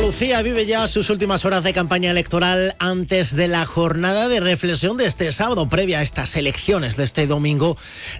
Andalucía vive ya sus últimas horas de campaña electoral antes de la jornada de reflexión de este sábado, previa a estas elecciones de este domingo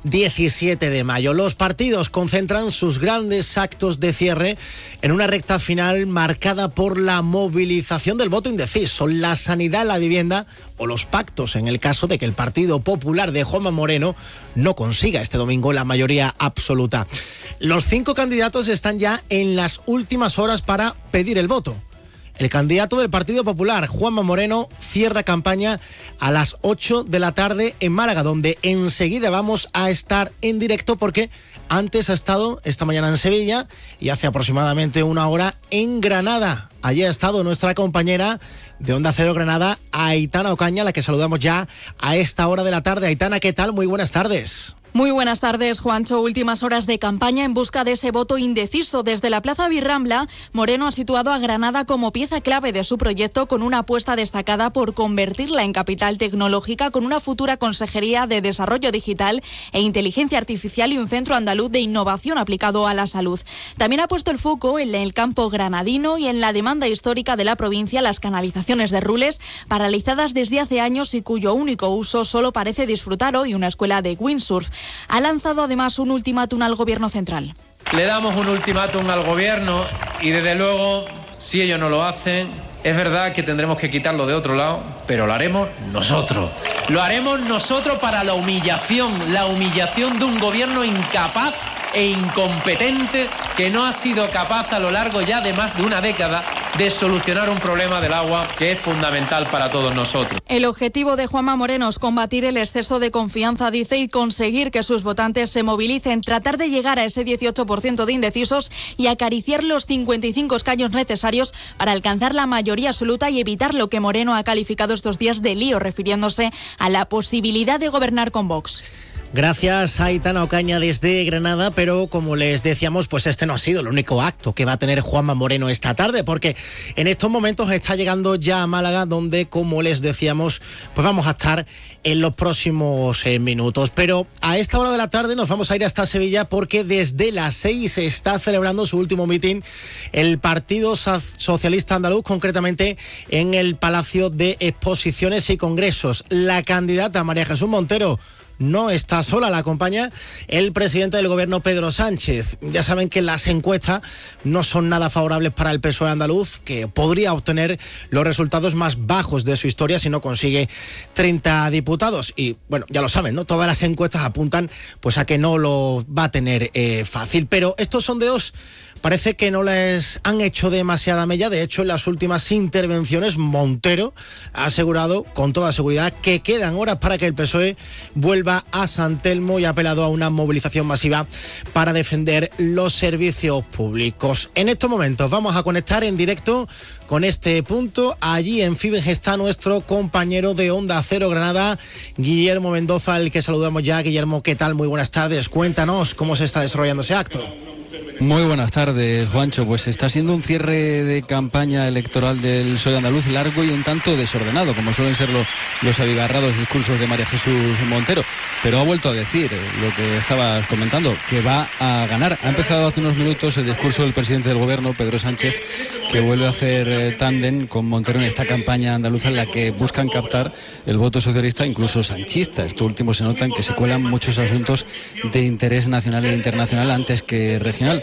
17 de mayo. Los partidos concentran sus grandes actos de cierre en una recta final marcada por la movilización del voto indeciso, la sanidad, la vivienda o los pactos en el caso de que el Partido Popular de Juanma Moreno no consiga este domingo la mayoría absoluta. Los 5 candidatos están ya en las últimas horas para pedir el voto. El candidato del Partido Popular, Juanma Moreno, cierra campaña a las 8 de la tarde en Málaga, donde enseguida vamos a estar en directo porque antes ha estado esta mañana en Sevilla y hace aproximadamente una hora en Granada. Allí ha estado nuestra compañera de Onda Cero Granada, Aitana Ocaña, a la que saludamos ya a esta hora de la tarde. Aitana, ¿qué tal? Muy buenas tardes. Muy buenas tardes, Juancho. Últimas horas de campaña en busca de ese voto indeciso. Desde la Plaza Birrambla, Moreno ha situado a Granada como pieza clave de su proyecto, con una apuesta destacada por convertirla en capital tecnológica, con una futura consejería de Desarrollo Digital e Inteligencia Artificial y un centro andaluz de innovación aplicado a la salud. También ha puesto el foco en el campo granadino y en la demanda histórica de la provincia, las canalizaciones de Rules, paralizadas desde hace años y cuyo único uso solo parece disfrutar hoy una escuela de windsurf. Ha lanzado además un ultimátum al Gobierno central. Le damos un ultimátum al Gobierno y desde luego, si ellos no lo hacen, es verdad que tendremos que quitarlo de otro lado, pero lo haremos nosotros. Lo haremos nosotros para la humillación de un Gobierno incapaz e incompetente que no ha sido capaz a lo largo ya de más de una década de solucionar un problema del agua que es fundamental para todos nosotros. El objetivo de Juanma Moreno es combatir el exceso de confianza, dice, y conseguir que sus votantes se movilicen, tratar de llegar a ese 18% de indecisos y acariciar los 55 escaños necesarios para alcanzar la mayoría absoluta y evitar lo que Moreno ha calificado estos días de lío, refiriéndose a la posibilidad de gobernar con Vox. Gracias, Aitana Ocaña desde Granada, pero como les decíamos, pues este no ha sido el único acto que va a tener Juanma Moreno esta tarde, porque en estos momentos está llegando ya a Málaga, donde, como les decíamos, pues vamos a estar en los próximos minutos. Pero a esta hora de la tarde nos vamos a ir hasta Sevilla, porque desde las 6 se está celebrando su último mitin el Partido Socialista Andaluz, concretamente en el Palacio de Exposiciones y Congresos. La candidata María Jesús Montero no está sola, la acompaña el presidente del gobierno, Pedro Sánchez. Ya saben que las encuestas no son nada favorables para el PSOE andaluz, que podría obtener los resultados más bajos de su historia si no consigue 30 diputados. Y bueno, ya lo saben, ¿no? Todas las encuestas apuntan pues a que no lo va a tener fácil. Pero estos sondeos parece que no les han hecho demasiada mella. De hecho, en las últimas intervenciones, Montero ha asegurado con toda seguridad que quedan horas para que el PSOE vuelva a San Telmo y ha apelado a una movilización masiva para defender los servicios públicos. En estos momentos vamos a conectar en directo con este punto. Allí en Fibes está nuestro compañero de Onda Cero Granada, Guillermo Mendoza, al que saludamos ya. Guillermo, ¿qué tal? Muy buenas tardes. Cuéntanos cómo se está desarrollando ese acto. Muy buenas tardes, Juancho. Pues está siendo un cierre de campaña electoral del PSOE andaluz largo y un tanto desordenado, como suelen ser los abigarrados discursos de María Jesús Montero. Pero ha vuelto a decir lo que estabas comentando, que va a ganar. Ha empezado hace unos minutos el discurso del presidente del gobierno, Pedro Sánchez, que vuelve a hacer tándem con Montero en esta campaña andaluza en la que buscan captar el voto socialista, incluso sanchista. Esto último se nota en que se cuelan muchos asuntos de interés nacional e internacional antes que regional.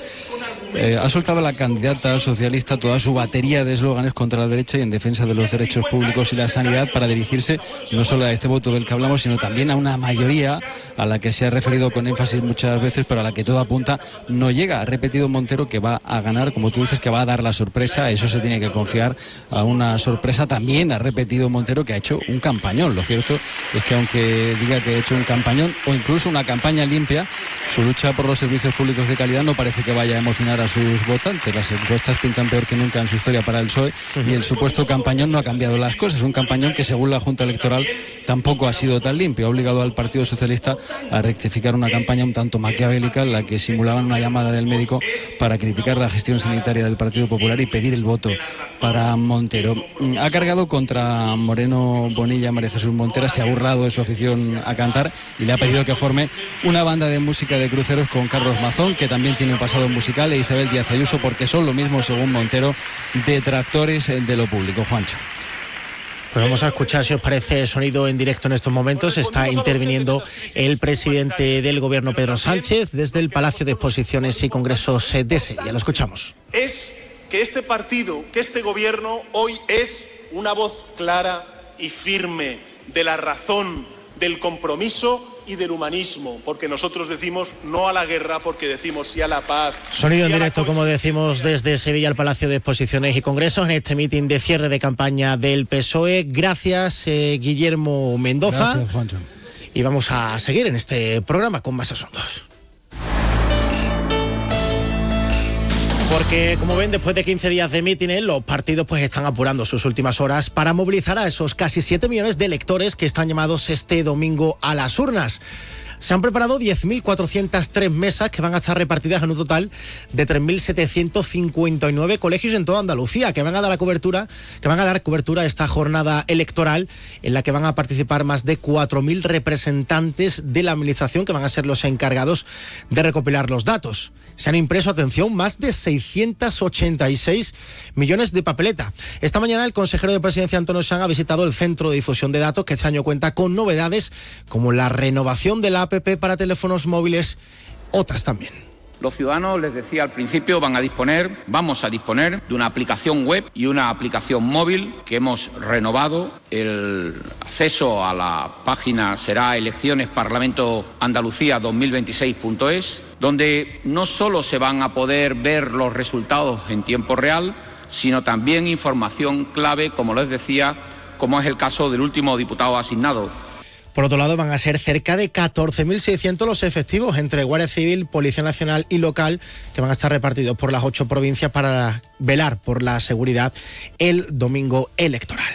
Ha soltado la candidata socialista toda su batería de eslóganes contra la derecha y en defensa de los derechos públicos y la sanidad, para dirigirse no solo a este voto del que hablamos, sino también a una mayoría a la que se ha referido con énfasis muchas veces, pero a la que todo apunta no llega. Ha repetido Montero que va a ganar, como tú dices, que va a dar la sorpresa. Eso se tiene que confiar a una sorpresa. También ha repetido Montero que ha hecho un campañón. Lo cierto es que aunque diga que ha hecho un campañón o incluso una campaña limpia, su lucha por los servicios públicos de calidad no parece que vaya a emocionar a sus votantes. Las encuestas pintan peor que nunca en su historia para el PSOE y el supuesto campañón no ha cambiado las cosas. Un campañón que, según la Junta Electoral, tampoco ha sido tan limpio. Ha obligado al Partido Socialista a rectificar una campaña un tanto maquiavélica en la que simulaban una llamada del médico para criticar la gestión sanitaria del Partido Popular y pedir el voto para Montero. Ha cargado contra Moreno Bonilla. María Jesús Montero se ha burlado de su afición a cantar y le ha pedido que forme una banda de música de cruceros con Carlos Mazón, que también tiene un pasado musical, e Isabel Díaz Ayuso, porque son lo mismo, según Montero, detractores de lo público. Juancho. Pues vamos a escuchar, si os parece, sonido en directo en estos momentos. Está interviniendo el presidente del Gobierno, Pedro Sánchez, desde el Palacio de Exposiciones y Congresos de Sevilla. Lo escuchamos. Es que este partido, que este Gobierno hoy es una voz clara y firme de la razón, del compromiso y del humanismo, porque nosotros decimos no a la guerra, porque decimos sí a la paz. Sonido en directo, como decimos, desde Sevilla al Palacio de Exposiciones y Congresos en este mitin de cierre de campaña del PSOE. Gracias, Guillermo Mendoza. Gracias, Juancho. Y vamos a seguir en este programa con más asuntos. Porque, como ven, después de 15 días de mítines, los partidos pues están apurando sus últimas horas para movilizar a esos casi 7 millones de electores que están llamados este domingo a las urnas. Se han preparado 10.403 mesas que van a estar repartidas en un total de 3.759 colegios en toda Andalucía, que van a dar cobertura a esta jornada electoral en la que van a participar más de 4.000 representantes de la administración, que van a ser los encargados de recopilar los datos. Se han impreso, atención, más de 686 millones de papeleta. Esta mañana el consejero de Presidencia, Antonio Sanz, ha visitado el Centro de Difusión de Datos, que este año cuenta con novedades como la renovación de la APP para teléfonos móviles, otras también. Los ciudadanos, les decía al principio, vamos a disponer de una aplicación web y una aplicación móvil que hemos renovado. El acceso a la página será eleccionesparlamentoandalucía2026.es, donde no solo se van a poder ver los resultados en tiempo real, sino también información clave, como les decía, como es el caso del último diputado asignado. Por otro lado, van a ser cerca de 14.600 los efectivos entre Guardia Civil, Policía Nacional y local, que van a estar repartidos por las 8 provincias para velar por la seguridad el domingo electoral.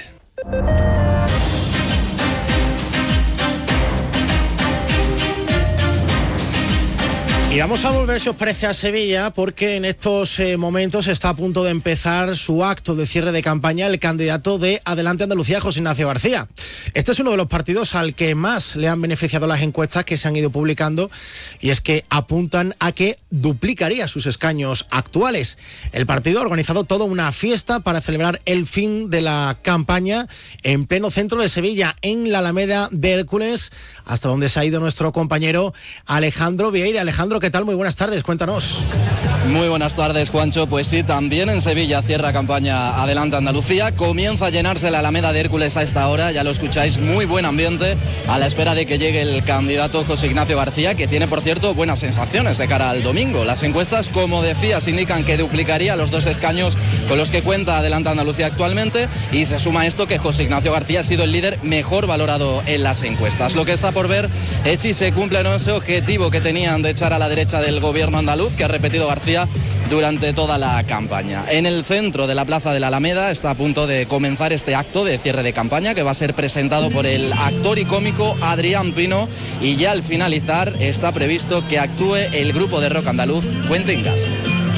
Y vamos a volver, si os parece, a Sevilla, porque en estos momentos está a punto de empezar su acto de cierre de campaña el candidato de Adelante Andalucía, José Ignacio García. Este es uno de los partidos al que más le han beneficiado las encuestas que se han ido publicando, y es que apuntan a que duplicaría sus escaños actuales. El partido ha organizado toda una fiesta para celebrar el fin de la campaña en pleno centro de Sevilla, en la Alameda de Hércules, hasta donde se ha ido nuestro compañero Alejandro Vieira. Alejandro, ¿qué tal? Muy buenas tardes, cuéntanos. Muy buenas tardes, Juancho. Pues sí, también en Sevilla cierra campaña Adelante Andalucía. Comienza a llenarse la Alameda de Hércules a esta hora, ya lo escucháis, muy buen ambiente a la espera de que llegue el candidato José Ignacio García, que tiene, por cierto, buenas sensaciones de cara al domingo. Las encuestas, como decías, indican que duplicaría los 2 escaños con los que cuenta Adelante Andalucía actualmente, y se suma a esto que José Ignacio García ha sido el líder mejor valorado en las encuestas. Lo que está por ver es si se cumple o no ese objetivo que tenían de echar a la derecha del gobierno andaluz, que ha repetido García durante toda la campaña. En el centro de la Plaza de la Alameda está a punto de comenzar este acto de cierre de campaña, que va a ser presentado por el actor y cómico Adrián Pino, y ya al finalizar está previsto que actúe el grupo de rock andaluz Cuentingas.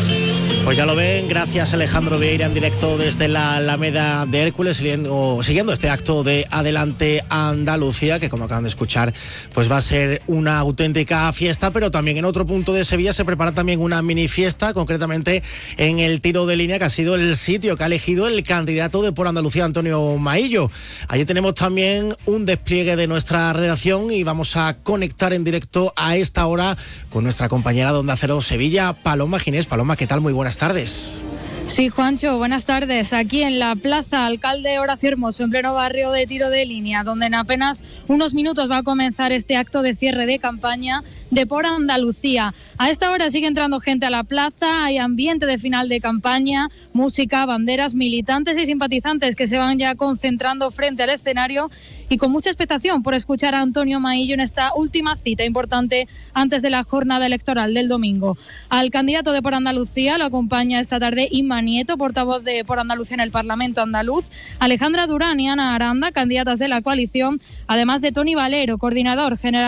Pues ya lo ven, gracias Alejandro Vieira en directo desde la Alameda de Hércules, siguiendo este acto de Adelante Andalucía, que como acaban de escuchar, pues va a ser una auténtica fiesta, pero también en otro punto de Sevilla se prepara también una mini fiesta, concretamente en el tiro de línea, que ha sido el sitio que ha elegido el candidato de Por Andalucía, Antonio Maillo. Allí tenemos también un despliegue de nuestra redacción y vamos a conectar en directo a esta hora con nuestra compañera de Onda Cero Sevilla, Paloma Ginés. Paloma, ¿qué tal? Muy buenas tardes. Sí, Juancho, buenas tardes. Aquí en la Plaza Alcalde Horacio Hermoso, en pleno barrio de tiro de línea, donde en apenas unos minutos va a comenzar este acto de cierre de campaña de Por Andalucía. A esta hora sigue entrando gente a la plaza, hay ambiente de final de campaña, música, banderas, militantes y simpatizantes que se van ya concentrando frente al escenario y con mucha expectación por escuchar a Antonio Maillo en esta última cita importante antes de la jornada electoral del domingo. Al candidato de Por Andalucía lo acompaña esta tarde Inma Nieto, portavoz de Por Andalucía en el Parlamento andaluz, Alejandra Durán y Ana Aranda, candidatas de la coalición, además de Toni Valero, coordinador general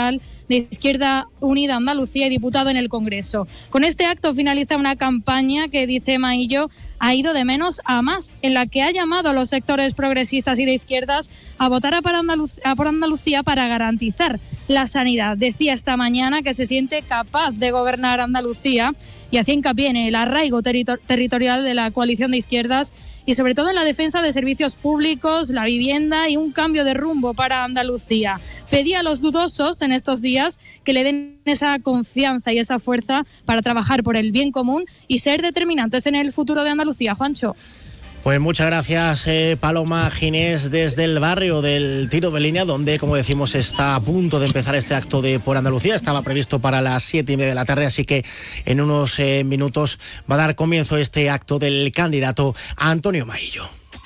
de Izquierda Unida Andalucía y diputado en el Congreso. Con este acto finaliza una campaña que, dice Maillo, ha ido de menos a más, en la que ha llamado a los sectores progresistas y de izquierdas a votar por Andalucía para garantizar la sanidad. Decía esta mañana que se siente capaz de gobernar Andalucía y hacía hincapié en el arraigo territorial de la coalición de izquierdas y sobre todo en la defensa de servicios públicos, la vivienda y un cambio de rumbo para Andalucía. Pedía a los dudosos en estos días que le den esa confianza y esa fuerza para trabajar por el bien común y ser determinantes en el futuro de Andalucía. Juancho. Pues muchas gracias, Paloma Ginés, desde el barrio del Tiro de Línea, donde, como decimos, está a punto de empezar este acto de Por Andalucía. Estaba previsto para las 7:30 de la tarde, así que en unos minutos va a dar comienzo este acto del candidato Antonio Maillo.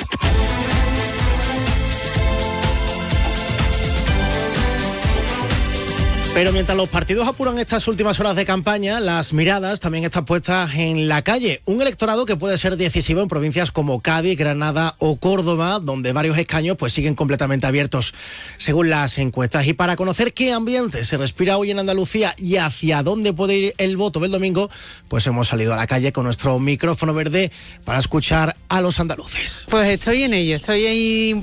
Pero mientras los partidos apuran estas últimas horas de campaña, las miradas también están puestas en la calle. Un electorado que puede ser decisivo en provincias como Cádiz, Granada o Córdoba, donde varios escaños pues siguen completamente abiertos según las encuestas. Y para conocer qué ambiente se respira hoy en Andalucía y hacia dónde puede ir el voto del domingo, pues hemos salido a la calle con nuestro micrófono verde para escuchar a los andaluces. Pues estoy en ello, estoy ahí